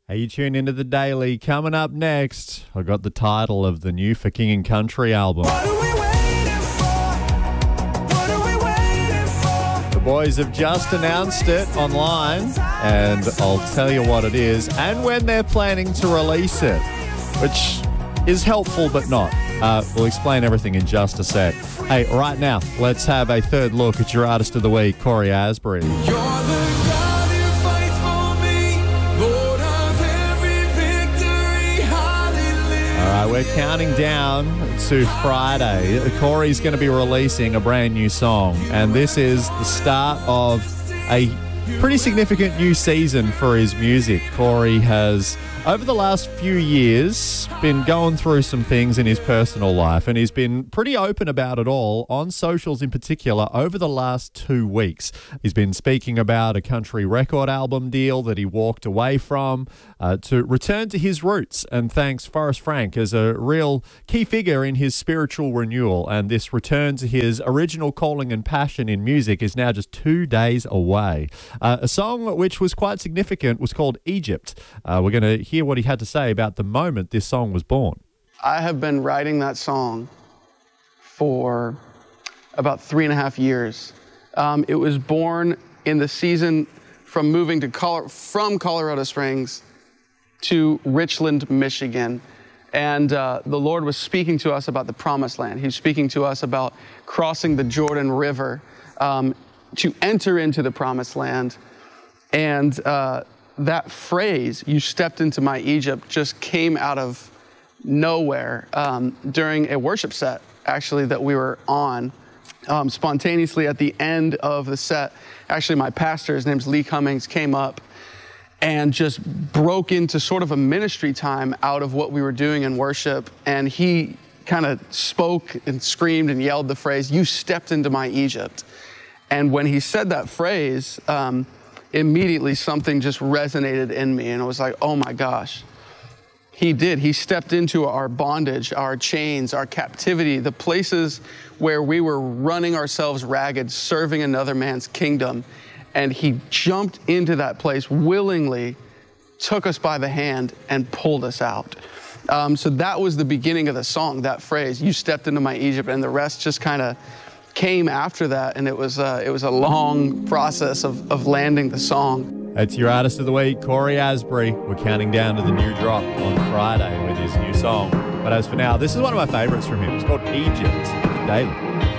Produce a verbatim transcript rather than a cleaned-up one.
Hey, you tune into The Daily. Coming up next, I got the title of the new For King and Country album. What are we waiting for? What are we waiting for? The boys have just announced it online, and I'll tell you what it is and when they're planning to release it, which is helpful but not. Uh, we'll explain everything in just a sec. Hey, right now, let's have a third look at your Artist of the Week, Corey Asbury. You're the God who fights for me, Lord of every victory, hallelujah. All right, we're counting down to Friday. Corey's going to be releasing a brand new song, and this is the start of a pretty significant new season for his music. Corey has, over the last few years, been going through some things in his personal life, and he's been pretty open about it all on socials in particular over the last two weeks. He's been speaking about a country record album deal that he walked away from uh, to return to his roots, and thanks Forrest Frank as a real key figure in his spiritual renewal. And this return to his original calling and passion in music is now just two days away. Uh, a song which was quite significant was called Egypt. Uh, we're going to hear what he had to say about the moment this song was born. I have been writing that song for about three and a half years. Um, it was born in the season from moving to Col- from Colorado Springs to Richland, Michigan. And uh, the Lord was speaking to us about the Promised Land. He was speaking to us about crossing the Jordan River um, to enter into the Promised Land. And uh, that phrase, "you stepped into my Egypt," just came out of nowhere um, during a worship set, actually, that we were on. Um, spontaneously at the end of the set, actually my pastor, his name's Lee Cummings, came up and just broke into sort of a ministry time out of what we were doing in worship. And he kind of spoke and screamed and yelled the phrase, "You stepped into my Egypt." And when he said that phrase, um, immediately something just resonated in me, and it was like, oh my gosh. He did. He stepped into our bondage, our chains, our captivity, the places where we were running ourselves ragged, serving another man's kingdom. And he jumped into that place willingly, took us by the hand, and pulled us out. Um, so that was the beginning of the song, that phrase, "You stepped into my Egypt," and the rest just kind of came after that, and it was uh, it was a long process of, of landing the song. It's your Artist of the Week, Corey Asbury. We're counting down to the new drop on Friday with his new song. But as for now, this is one of my favorites from him. It's called Egypt. Daily.